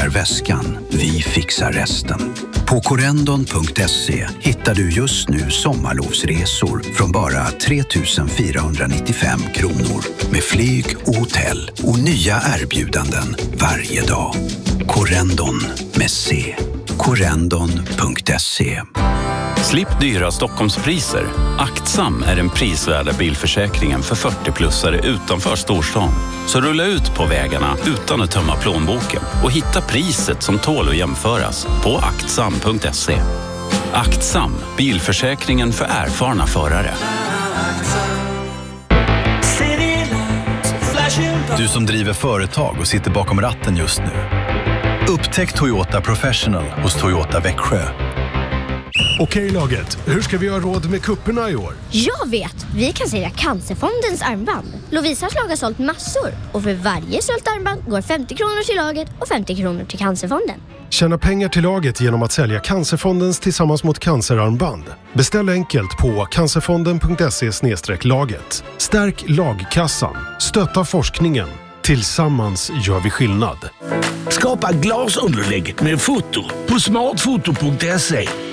väskan, vi fixar resten. På corendon.se hittar du just nu sommarlovsresor från bara 3 495 kronor. Med flyg och hotell och nya erbjudanden varje dag. Corendon med C. corendon.se. Slipp dyra Stockholmspriser. Aktsam är den prisvärda bilförsäkringen för 40-plussare utanför storstan. Så rulla ut på vägarna utan att tömma plånboken och hitta priset som tål att jämföras på aktsam.se. Aktsam, bilförsäkringen för erfarna förare. Du som driver företag och sitter bakom ratten just nu. Upptäck Toyota Professional hos Toyota Växjö. Okej laget, hur ska vi ha råd med kupperna i år? Jag vet! Vi kan sälja Cancerfondens armband. Lovisas lag har sålt massor. Och för varje sålt armband går 50 kronor till laget och 50 kronor till Cancerfonden. Tjäna pengar till laget genom att sälja Cancerfondens tillsammans mot cancerarmband. Beställ enkelt på cancerfonden.se/laget. Stärk lagkassan. Stötta forskningen. Tillsammans gör vi skillnad. Skapa glasunderlägg med foto på smartfoto.se.